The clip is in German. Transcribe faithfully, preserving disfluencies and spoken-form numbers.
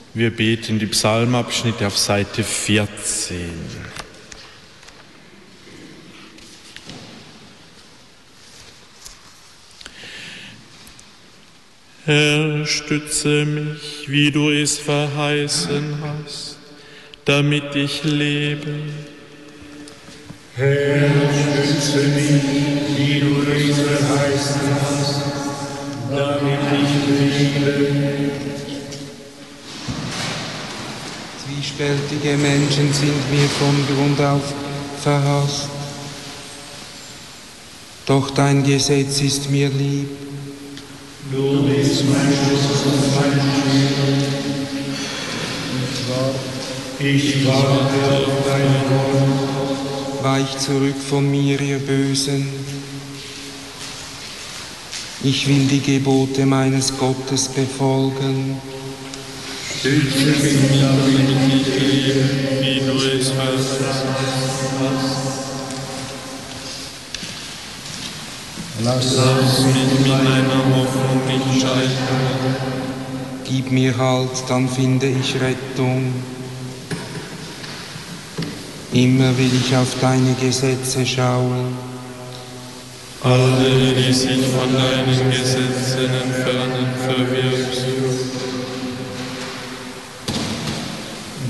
Wir beten die Psalmabschnitte auf Seite vierzehn. Herr, stütze mich, wie du es verheißen hast, damit ich lebe. Herr, stütze mich, wie du es verheißen hast, damit ich lebe. Zwiespältige Menschen sind mir von Grund auf verhasst, doch dein Gesetz ist mir lieb. Du bist mein Schutz und mein Schild. Ich warte auf dein Wort. Weicht zurück von mir, ihr Bösen. Ich will die Gebote meines Gottes befolgen. Stütze mich, damit ich lebe, wie du es verheißen hast. Lass mich mit meiner Hoffnung nicht scheitern. Gib mir Halt, dann finde ich Rettung. Immer will ich auf deine Gesetze schauen. Alle, die sich von deinen Gesetzen entfernen, verwirfst du.